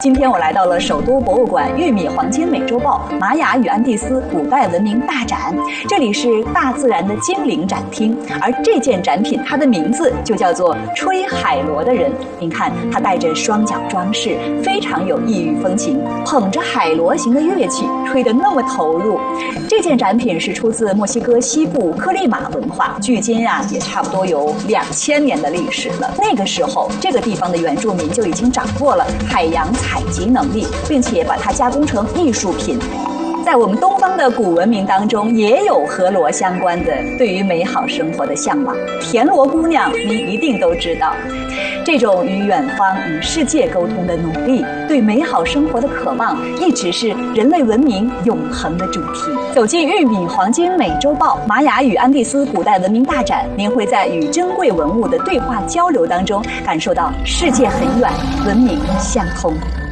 今天我来到了首都博物馆玉米黄金美洲豹玛雅与安第斯古代文明大展，这里是大自然的精灵展厅，而这件展品它的名字就叫做吹海螺的人。您看，他带着双脚装饰，非常有异域风情，捧着海螺形的乐器，吹得那么投入。这件展品是出自墨西哥西部科利马文化，距今也差不多有2000年的历史了。那个时候，这个地方的原住民就已经掌握了海洋采集能力，并且把它加工成艺术品。在我们东方的古文明当中，也有和螺相关的对于美好生活的向往。田螺姑娘，您一定都知道，这种与远方、与世界沟通的努力，对美好生活的渴望，一直是人类文明永恒的主题。走进玉米黄金美洲豹玛雅与安第斯古代文明大展，您会在与珍贵文物的对话交流当中，感受到世界很远，文明相通。